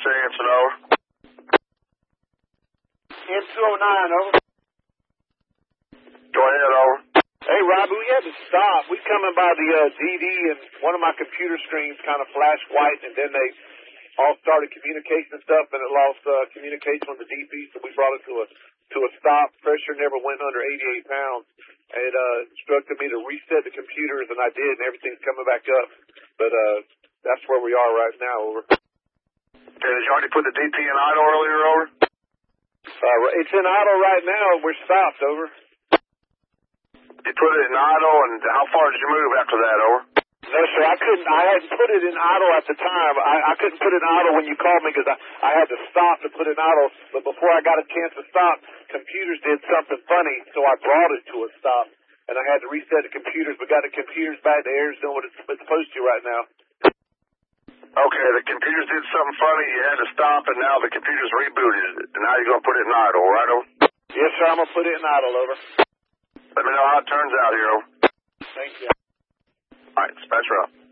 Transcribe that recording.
Jansen, over. M209, over. Go ahead, over. Hey, Robbie, we had to stop. We coming by the DD, and one of my computer screens kind of flashed white, and then they all started communication and stuff, and it lost communication on the DP, so we brought it to a stop. Pressure never went under 88 pounds. And it instructed me to reset the computers, and I did, and everything's coming back up. But that's where we are right now, over. Okay, did you already put the DP in idle earlier, over? It's in idle right now, and we're stopped, over. You put it in idle, and how far did you move after that, over? No, sir, I couldn't. I hadn't put it in idle at the time. I couldn't put it in idle when you called me because I had to stop to put it in idle. But before I got a chance to stop, computers did something funny, so I brought it to a stop. And I had to reset the computers, but got the computers back. The air's doing what it's supposed to right now. Okay, the computers did something funny. You had to stop, and now the computers rebooted. And now you're going to put it in idle, right, over? Yes, sir, I'm going to put it in idle, over. Let me know how it turns out here, over. Thank you. All right, dispatcher up.